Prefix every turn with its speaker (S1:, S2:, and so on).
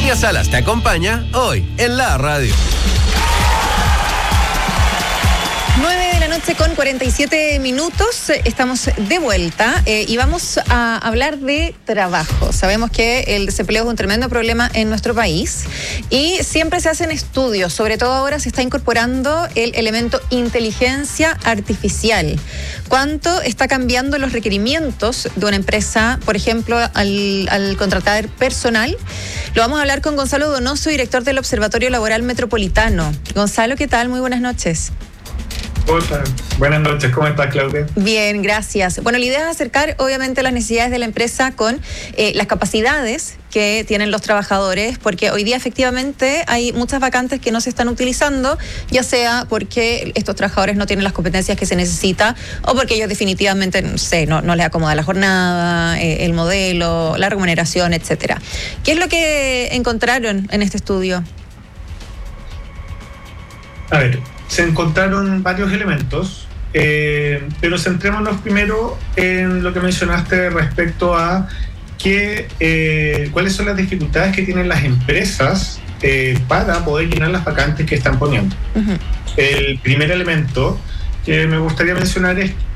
S1: Sonia Salas te acompaña hoy en la radio.
S2: 9:47 a.m. Estamos de vuelta y vamos a hablar de trabajo. Sabemos que el desempleo es un tremendo problema en nuestro país y siempre se hacen estudios, sobre todo ahora se está incorporando el elemento inteligencia artificial. ¿Cuánto está cambiando los requerimientos de una empresa, por ejemplo, al contratar personal? Lo vamos a hablar con Gonzalo Donoso, director del Observatorio Laboral Metropolitano. Gonzalo, ¿qué tal? Muy buenas noches.
S3: Hola, buenas noches, ¿cómo estás, Claudia?
S2: Bien, gracias. Bueno, la idea es acercar obviamente las necesidades de la empresa con las capacidades que tienen los trabajadores, porque hoy día efectivamente hay muchas vacantes que no se están utilizando, ya sea porque estos trabajadores no tienen las competencias que se necesita o porque ellos definitivamente, no les acomoda la jornada, el modelo, la remuneración, etcétera. ¿Qué es lo que encontraron en este estudio?
S3: A ver, se encontraron varios elementos, pero centrémonos primero en lo que mencionaste respecto a cuáles son las dificultades que tienen las empresas para poder llenar las vacantes que están poniendo. Uh-huh. El primer elemento que me gustaría mencionar es